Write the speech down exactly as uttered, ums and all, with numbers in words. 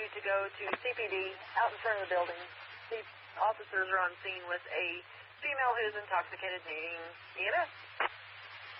you to go to C P D out in front of the building. The officers are on scene with a female who's intoxicated needing E M S.